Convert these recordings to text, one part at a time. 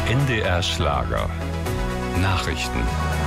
NDR Schlager. Nachrichten.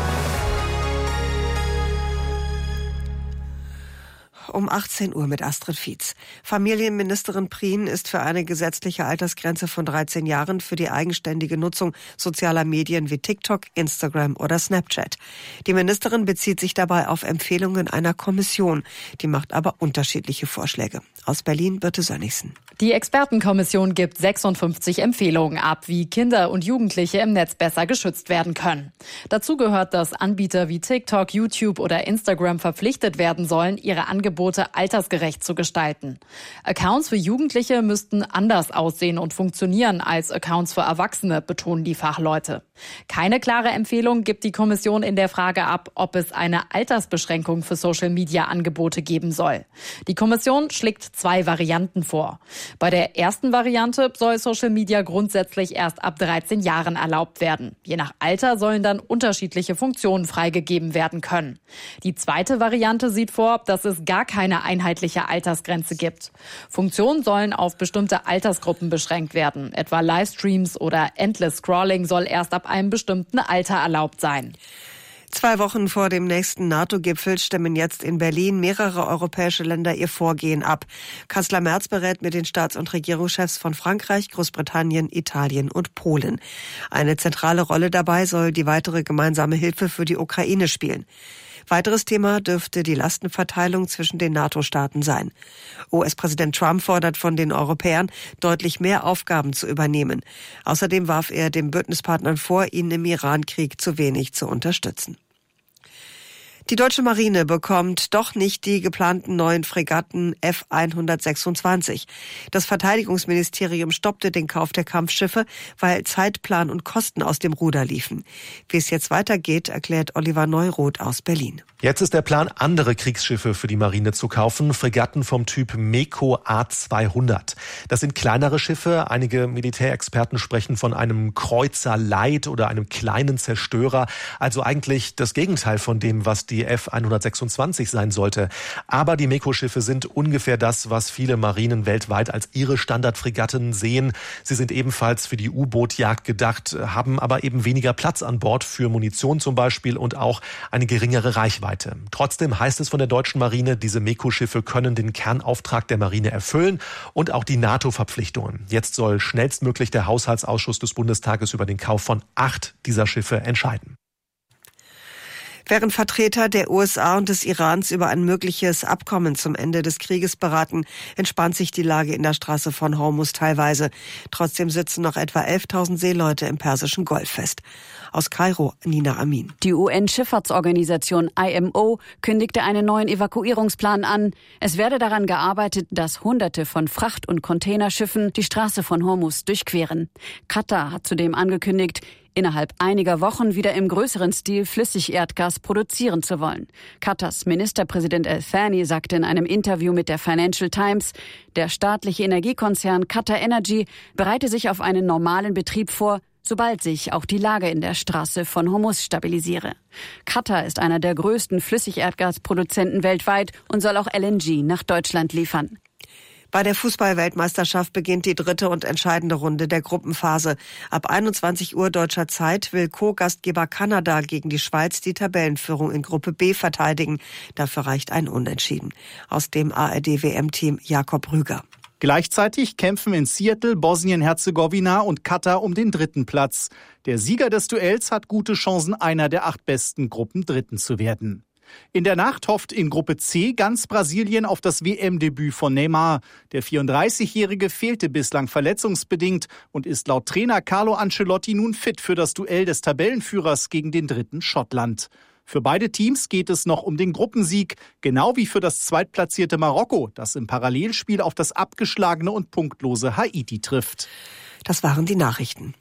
Um 18 Uhr mit Astrid Fietz. Familienministerin Prien ist für eine gesetzliche Altersgrenze von 13 Jahren für die eigenständige Nutzung sozialer Medien wie TikTok, Instagram oder Snapchat. Die Ministerin bezieht sich dabei auf Empfehlungen einer Kommission. Die macht aber unterschiedliche Vorschläge. Aus Berlin, Birte Sönnigsen. Die Expertenkommission gibt 56 Empfehlungen ab, wie Kinder und Jugendliche im Netz besser geschützt werden können. Dazu gehört, dass Anbieter wie TikTok, YouTube oder Instagram verpflichtet werden sollen, ihre Angebote altersgerecht zu gestalten. Accounts für Jugendliche müssten anders aussehen und funktionieren als Accounts für Erwachsene, betonen die Fachleute. Keine klare Empfehlung gibt die Kommission in der Frage ab, ob es eine Altersbeschränkung für Social-Media-Angebote geben soll. Die Kommission schlägt 2 Varianten vor. Bei der ersten Variante soll Social Media grundsätzlich erst ab 13 Jahren erlaubt werden. Je nach Alter sollen dann unterschiedliche Funktionen freigegeben werden können. Die zweite Variante sieht vor, dass es gar keine einheitliche Altersgrenze gibt. Funktionen sollen auf bestimmte Altersgruppen beschränkt werden. Etwa Livestreams oder Endless Scrolling soll erst ab einem bestimmten Alter erlaubt sein. 2 Wochen vor dem nächsten NATO-Gipfel stimmen jetzt in Berlin mehrere europäische Länder ihr Vorgehen ab. Kanzler Merz berät mit den Staats- und Regierungschefs von Frankreich, Großbritannien, Italien und Polen. Eine zentrale Rolle dabei soll die weitere gemeinsame Hilfe für die Ukraine spielen. Weiteres Thema dürfte die Lastenverteilung zwischen den NATO-Staaten sein. US-Präsident Trump fordert von den Europäern, deutlich mehr Aufgaben zu übernehmen. Außerdem warf er den Bündnispartnern vor, ihn im Iran-Krieg zu wenig zu unterstützen. Die deutsche Marine bekommt doch nicht die geplanten neuen Fregatten F-126. Das Verteidigungsministerium stoppte den Kauf der Kampfschiffe, weil Zeitplan und Kosten aus dem Ruder liefen. Wie es jetzt weitergeht, erklärt Oliver Neuroth aus Berlin. Jetzt ist der Plan, andere Kriegsschiffe für die Marine zu kaufen, Fregatten vom Typ MEKO A200. Das sind kleinere Schiffe. Einige Militärexperten sprechen von einem Kreuzer Light oder einem kleinen Zerstörer. Also eigentlich das Gegenteil von dem, was die F-126 sein sollte. Aber die MEKO-Schiffe sind ungefähr das, was viele Marinen weltweit als ihre Standardfregatten sehen. Sie sind ebenfalls für die U-Boot-Jagd gedacht, haben aber eben weniger Platz an Bord für Munition zum Beispiel und auch eine geringere Reichweite. Trotzdem heißt es von der deutschen Marine, diese MEKO-Schiffe können den Kernauftrag der Marine erfüllen und auch die NATO-Verpflichtungen. Jetzt soll schnellstmöglich der Haushaltsausschuss des Bundestages über den Kauf von 8 dieser Schiffe entscheiden. Während Vertreter der USA und des Irans über ein mögliches Abkommen zum Ende des Krieges beraten, entspannt sich die Lage in der Straße von Hormuz teilweise. Trotzdem sitzen noch etwa 11.000 Seeleute im Persischen Golf fest. Aus Kairo, Nina Amin. Die UN-Schifffahrtsorganisation IMO kündigte einen neuen Evakuierungsplan an. Es werde daran gearbeitet, dass Hunderte von Fracht- und Containerschiffen die Straße von Hormuz durchqueren. Katar hat zudem angekündigt, innerhalb einiger Wochen wieder im größeren Stil Flüssigerdgas produzieren zu wollen. Katars Ministerpräsident Al-Thani sagte in einem Interview mit der Financial Times, der staatliche Energiekonzern Qatar Energy bereite sich auf einen normalen Betrieb vor, sobald sich auch die Lage in der Straße von Hormuz stabilisiere. Katar ist einer der größten Flüssigerdgasproduzenten weltweit und soll auch LNG nach Deutschland liefern. Bei der Fußball-Weltmeisterschaft beginnt die 3. und entscheidende Runde der Gruppenphase. Ab 21 Uhr deutscher Zeit will Co-Gastgeber Kanada gegen die Schweiz die Tabellenführung in Gruppe B verteidigen. Dafür reicht ein Unentschieden. Aus dem ARD-WM-Team Jakob Rüger. Gleichzeitig kämpfen in Seattle, Bosnien-Herzegowina und Katar um den 3. Platz. Der Sieger des Duells hat gute Chancen, einer der 8 besten Gruppendritten zu werden. In der Nacht hofft in Gruppe C ganz Brasilien auf das WM-Debüt von Neymar. Der 34-Jährige fehlte bislang verletzungsbedingt und ist laut Trainer Carlo Ancelotti nun fit für das Duell des Tabellenführers gegen den 3. Schottland. Für beide Teams geht es noch um den Gruppensieg, genau wie für das zweitplatzierte Marokko, das im Parallelspiel auf das abgeschlagene und punktlose Haiti trifft. Das waren die Nachrichten.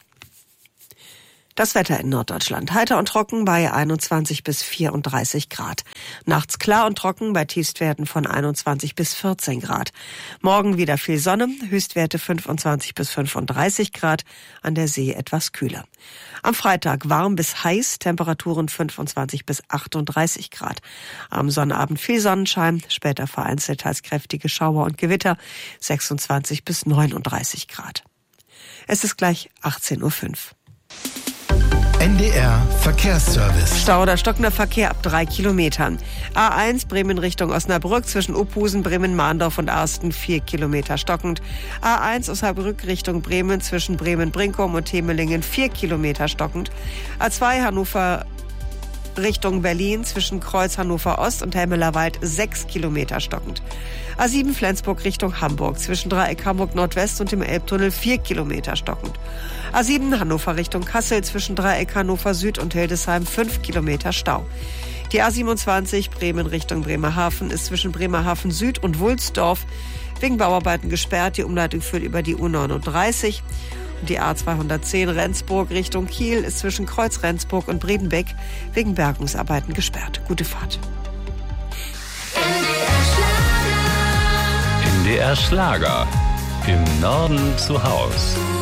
Das Wetter in Norddeutschland. Heiter und trocken bei 21 bis 34 Grad. Nachts klar und trocken bei Tiefstwerten von 21 bis 14 Grad. Morgen wieder viel Sonne, Höchstwerte 25 bis 35 Grad, an der See etwas kühler. Am Freitag warm bis heiß, Temperaturen 25 bis 38 Grad. Am Sonnabend viel Sonnenschein, später vereinzelt teils kräftige Schauer und Gewitter, 26 bis 39 Grad. Es ist gleich 18:05 Uhr. NDR Verkehrsservice. Stau oder stockender Verkehr ab 3 Kilometern. A1 Bremen Richtung Osnabrück zwischen Opusen, Bremen-Mahndorf und Arsten 4 Kilometer stockend. A1 Osnabrück Richtung Bremen zwischen Bremen-Brinkum und Temelingen 4 Kilometer stockend. A2 Hannover Richtung Berlin zwischen Kreuz Hannover Ost und Helmelerwald 6 Kilometer stockend. A7 Flensburg Richtung Hamburg zwischen Dreieck Hamburg Nordwest und dem Elbtunnel 4 Kilometer stockend. A7 Hannover Richtung Kassel zwischen Dreieck Hannover Süd und Hildesheim 5 Kilometer Stau. Die A27 Bremen Richtung Bremerhaven ist zwischen Bremerhaven Süd und Wulsdorf wegen Bauarbeiten gesperrt. Die Umleitung führt über die U39. Und die A210 Rendsburg Richtung Kiel ist zwischen Kreuz Rendsburg und Bredenbeck wegen Bergungsarbeiten gesperrt. Gute Fahrt. NDR Schlager. Im Norden zu Haus.